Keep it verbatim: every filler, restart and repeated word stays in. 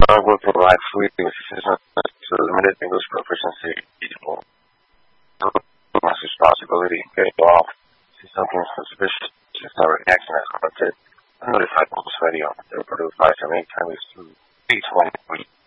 dog will provide fluid assistance to limited English proficiency or master's responsibility. Get off. See something suspicious. If no reaction is corrected, notify police radio. They will produce by some eight times through eight twenty.